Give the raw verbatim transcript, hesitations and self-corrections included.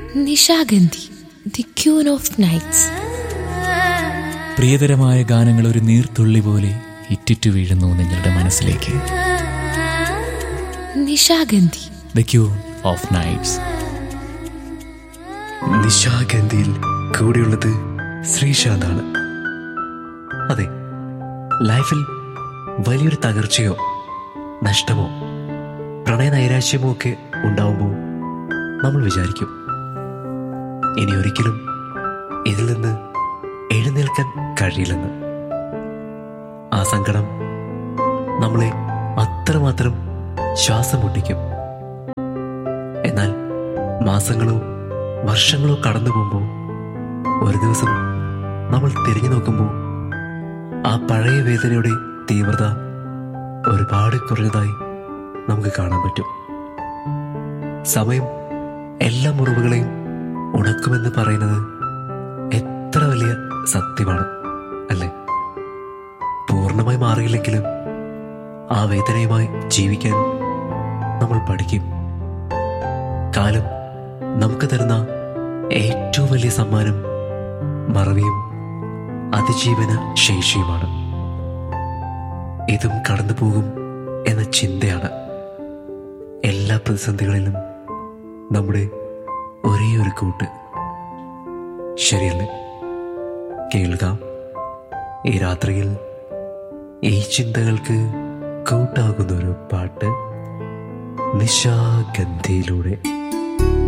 Nishagandhi, the queen of nights. പ്രിയതരമായ ഗാനങ്ങൾ ഒരു നീർത്തുള്ളി പോലെ ഇറ്റിറ്റു വീഴുന്നു നിങ്ങളുടെ മനസ്സിലേക്ക്. Nishagandhi, the queen of nights. നിശാഗന്ധിയിൽ കൂടെയുള്ളത് ശ്രീശാന്താണ്. അതെ, ലൈഫിൽ വലിയൊരു തകർച്ചയോ നഷ്ടമോ പ്രണയ നൈരാശ്യമോ ഒക്കെ ഉണ്ടാവുമ്പോൾ നമ്മൾ വിചാരിക്കും, ഇനി ഒരിക്കലും ഇതിൽ നിന്ന് എഴുന്നേൽക്കാൻ കഴിയില്ലെന്ന്. ആ സങ്കടം നമ്മളെ അത്രമാത്രം ശ്വാസം മുട്ടിക്കും. എന്നാൽ മാസങ്ങളോ വർഷങ്ങളോ കടന്നു പോകുമ്പോൾ ഒരു ദിവസം നമ്മൾ തിരിഞ്ഞു നോക്കുമ്പോൾ ആ പഴയ വേദനയുടെ തീവ്രത ഒരുപാട് കുറഞ്ഞതായി നമുക്ക് കാണാൻ പറ്റും. സമയം എല്ലാ മുറിവുകളെയും ഉണക്കുമെന്ന് പറയുന്നത് എത്ര വലിയ സത്യമാണ് അല്ലേ? പൂർണ്ണമായി മാറിയില്ലെങ്കിലും ആ വേദനയുമായി ജീവിക്കാൻ നമ്മൾ പഠിക്കും. കാലം നമുക്ക് തരുന്ന ഏറ്റവും വലിയ സമ്മാനം മറവിയും അതിജീവന ശേഷിയുമാണ്. ഇതും കടന്നു പോകും എന്ന ചിന്തയാണ് എല്ലാ പ്രതിസന്ധികളിലും നമ്മുടെ ഒരേ ഒരു കൂട്ട്. ശരിയല്ലേ? കേൾക്കാം ഈ രാത്രിയിൽ ഈ ചിന്തകൾക്ക് കൂട്ടാകുന്ന ഒരു പാട്ട് നിശാഗന്ധിയിലൂടെ.